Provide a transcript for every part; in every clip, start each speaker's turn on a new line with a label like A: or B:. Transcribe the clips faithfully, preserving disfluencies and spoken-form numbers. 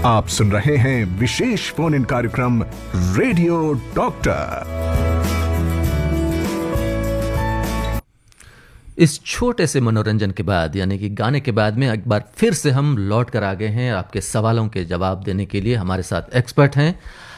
A: आप सुन रहे हैं विशेष फोन इन कार्यक्रम रेडियो डॉक्टर।
B: इस छोटे से मनोरंजन के बाद यानी कि गाने के बाद में एक बार फिर से हम लौट कर आ गए हैं आपके सवालों के जवाब देने के लिए। हमारे साथ एक्सपर्ट हैं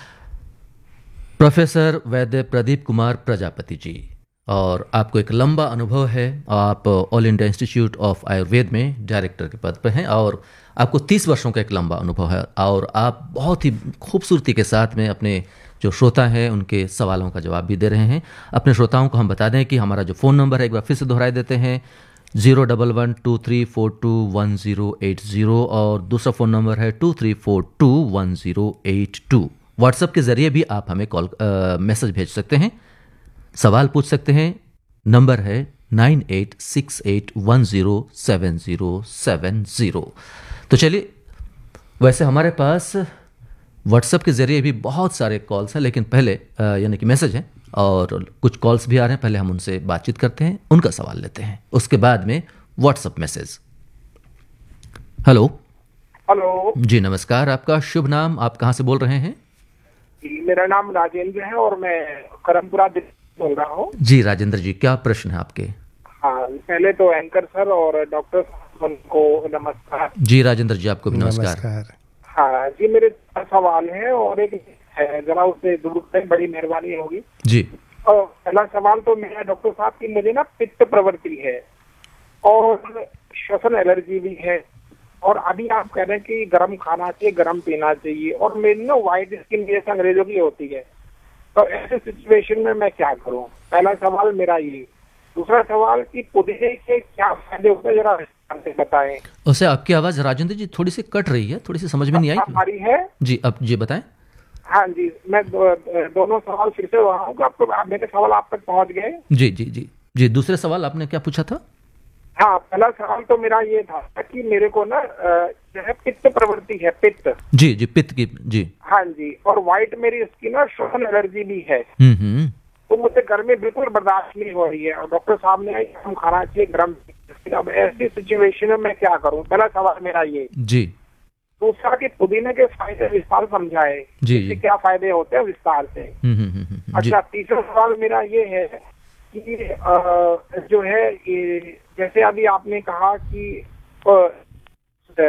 B: प्रोफेसर वैद्य प्रदीप कुमार प्रजापति जी, और आपको एक लंबा अनुभव है। आप all India institute of Ayurveda में डायरेक्टर के पद पर हैं और आपको तीस वर्षों का एक लंबा अनुभव है, और आप बहुत ही खूबसूरती के साथ में अपने जो श्रोता हैं उनके सवालों का जवाब भी दे रहे हैं। अपने श्रोताओं को हम बता दें कि हमारा जो फ़ोन नंबर है एक बार फिर से दोहराए देते हैं, zero double one two three four to one zero eight zero, और दूसरा फ़ोन नंबर है to three four to one zero eight to. WhatsApp के ज़रिए भी आप हमें कॉल मैसेज भेज सकते हैं, सवाल पूछ सकते हैं। नंबर है nine eight six eight one zero seven zero seven zero. तो चलिए, वैसे हमारे पास व्हाट्सएप के ज़रिए भी बहुत सारे कॉल्स हैं, लेकिन पहले यानी कि मैसेज हैं और कुछ कॉल्स भी आ रहे हैं। पहले हम उनसे बातचीत करते हैं, उनका सवाल लेते हैं, उसके बाद में व्हाट्सएप मैसेज। हेलो
C: हेलो
B: जी, नमस्कार। आपका शुभ नाम, आप कहाँ से बोल रहे हैं?
C: जी, मेरा नाम राजेंद्र है और मैं करमपुरा दिल्ली बोल रहा हूँ।
B: जी राजेंद्र जी, क्या प्रश्न है आपके?
C: हाँ, पहले तो एंकर सर और डॉक्टर को नमस्कार।
B: जी राजेंद्र जी, आपको भी नमस्कार,
C: नमस्कार। हाँ जी, मेरे सवाल है और एक है, जरा उससे दूर करें, बड़ी मेहरबानी होगी
B: जी।
C: और पहला सवाल तो मेरा डॉक्टर साहब की, मुझे ना पित्त प्रवृत्ति है और श्वसन एलर्जी भी है, और अभी आप कह रहे हैं कि गर्म खाना चाहिए, गर्म पीना चाहिए, और मेरी ना व्हाइट स्किन जैसे अंग्रेजों की होती है, तो ऐसे सिचुएशन में मैं क्या करूं? पहला सवाल मेरा ये। दूसरा सवाल कि पुदीने के क्या फायदे होते हैं, जरा से बताएं।
B: उसे आपकी आवाज राजेंद्र जी थोड़ी सी कट रही है, थोड़ी सी समझ में नहीं आई।
C: हमारी है
B: जी, अब जी बताएं।
C: हाँ जी, मैं दो, दोनों सवाल फिर से दोहराऊंगा, आपको आप, मेरे सवाल आप तक पहुंच गए?
B: जी जी जी जी। दूसरे सवाल आपने क्या पूछा था?
C: हाँ, पहला सवाल तो मेरा ये था कि मेरे को ना जो है पित्त प्रवृत्ति है, पित्त।
B: जी जी, पित्त की। जी
C: हाँ जी, और व्हाइट मेरी स्किन और श्वसन एलर्जी भी है,
B: हम्म
C: तो मुझे गर्मी बिल्कुल बर्दाश्त नहीं हो रही है, और डॉक्टर साहब ने हम खाना चाहिए गर्म। अब ऐसी सिचुएशन में मैं क्या करूं? पहला सवाल मेरा ये जी। दूसरा कि पुदीने के फायदे विस्तार समझाए,
B: जी,
C: इससे क्या फायदे होते हैं विस्तार से। अच्छा, तीसरा सवाल मेरा ये है कि आ, जो है ये, जैसे अभी आपने कहा कि